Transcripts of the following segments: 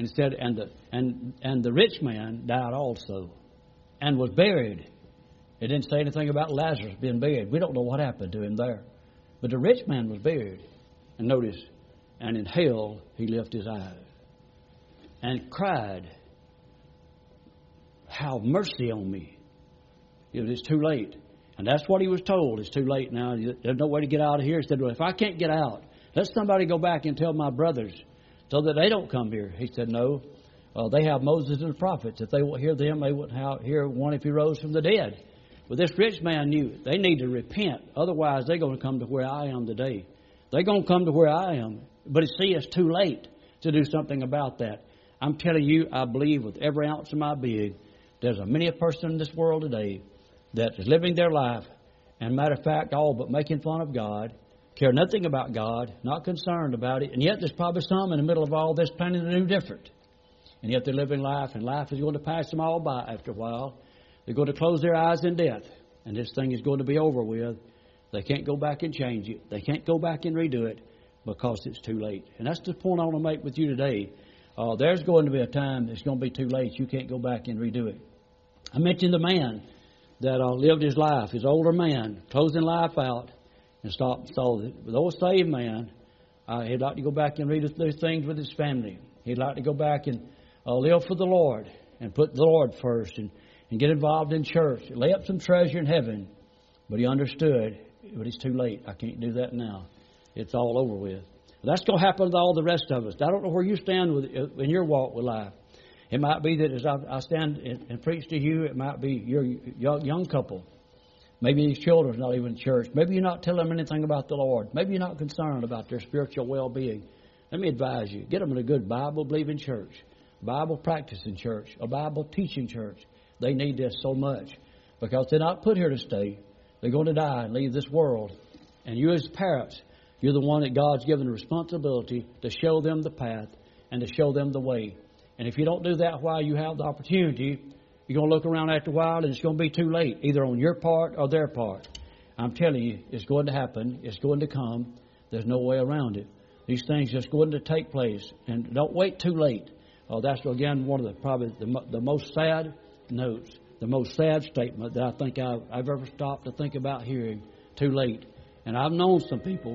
And it said, and the rich man died also, and was buried. It didn't say anything about Lazarus being buried. We don't know what happened to him there. But the rich man was buried. And notice, and in hell he lifted his eyes and cried, have mercy on me. It's too late. And that's what he was told. It's too late now. There's no way to get out of here. He said, well, if I can't get out, let somebody go back and tell my brothers so that they don't come here. He said, no. They have Moses and the prophets. If they won't hear them, they wouldn't hear one if he rose from the dead. But this rich man knew they need to repent. Otherwise, they're going to come to where I am today. They're going to come to where I am. But see, it's too late to do something about that. I'm telling you, I believe with every ounce of my being, there's a many a person in this world today that is living their life, and matter of fact, all but making fun of God, care nothing about God, not concerned about it, and yet there's probably some in the middle of all this planning to do different. And yet they're living life, and life is going to pass them all by after a while. They're going to close their eyes in death, and this thing is going to be over with. They can't go back and change it. They can't go back and redo it because it's too late. And that's the point I want to make with you today. There's going to be a time it's going to be too late. You can't go back and redo it. I mentioned the man that lived his life, his older man, closing life out and stopped. So the old saved man, he'd like to go back and redo those things with his family. He'd like to go back and live for the Lord and put the Lord first and get involved in church, lay up some treasure in heaven. But he understood, but it's too late. I can't do that now. It's all over with. That's going to happen to all the rest of us. I don't know where you stand in your walk with life. It might be that as I stand and preach to you, it might be your young couple. Maybe these children are not even in church. Maybe you're not telling them anything about the Lord. Maybe you're not concerned about their spiritual well-being. Let me advise you, get them in a good Bible-believing church, Bible-practicing church, a Bible-teaching church. They need this so much because they're not put here to stay. They're going to die and leave this world. And you as parents, you're the one that God's given the responsibility to show them the path and to show them the way. And if you don't do that while you have the opportunity, you're going to look around after a while and it's going to be too late, either on your part or their part. I'm telling you, it's going to happen. It's going to come. There's no way around it. These things are just going to take place. And don't wait too late. That's, again, one of the most sad notes, the most sad statement that I think I've ever stopped to think about hearing. Too late. And I've known some people,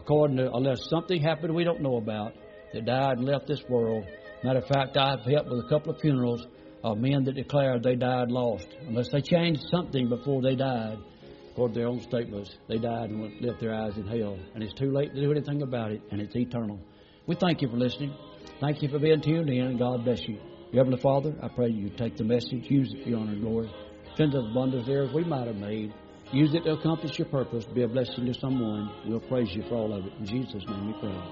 unless something happened we don't know about, that died and left this world. Matter of fact, I've helped with a couple of funerals of men that declared they died lost. Unless they changed something before they died, according to their own statements, they died and left their eyes in hell. And it's too late to do anything about it, and it's eternal. We thank you for listening. Thank you for being tuned in, and God bless you. Heavenly Father, I pray you take the message, use it for your honor and glory. Send us abundance there as we might have made. Use it to accomplish your purpose, be a blessing to someone. We'll praise you for all of it. In Jesus' name we pray.